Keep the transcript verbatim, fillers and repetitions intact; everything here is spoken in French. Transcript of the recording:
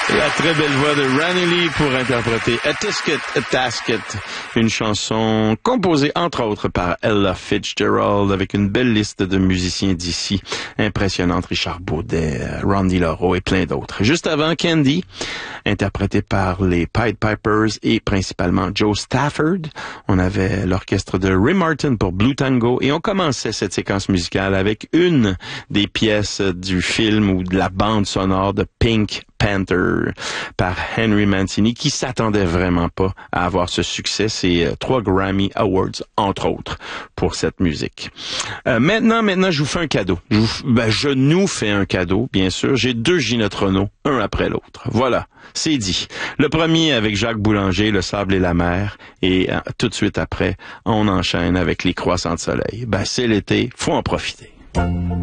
La très belle voix de Ranny Lee pour interpréter A Tisket, A Tasket, une chanson composée entre autres par Ella Fitzgerald avec une belle liste de musiciens d'ici, impressionnante, Richard Baudet, Randy Lauro et plein d'autres. Juste avant, Candy, interprété par les Pied Pipers et principalement Joe Stafford. On avait l'orchestre de Ray Martin pour Blue Tango et on commençait cette séquence musicale avec une des pièces du film ou de la bande sonore de Pink Panther par Henry Mancini qui s'attendait vraiment pas à avoir ce succès. C'est euh, trois Grammy Awards entre autres pour cette musique. Euh, maintenant, maintenant, je vous fais un cadeau. Je, vous, ben, je nous fais un cadeau, bien sûr. J'ai deux Ginette Renault, un après l'autre. Voilà, c'est dit. Le premier avec Jacques Boulanger, Le sable et la mer, et euh, tout de suite après, on enchaîne avec Les croissants de soleil. Ben, c'est l'été, faut en profiter.